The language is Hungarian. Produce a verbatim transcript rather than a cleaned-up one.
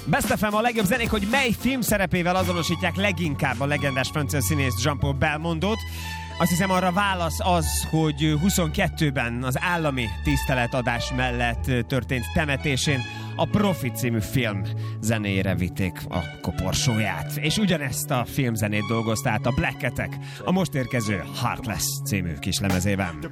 Best ef em a legjobb zenék, hogy mely film szerepével azonosítják leginkább a legendás francia színész Jean-Paul Belmondot. Azt hiszem, arra válasz az, hogy huszonkettőben az állami tiszteletadás mellett történt temetésén a Profi című film zenéjére vitték a koporsóját. És ugyanezt a filmzenét dolgozta át a Black Cat-ek a most érkező Heartless című kislemezében.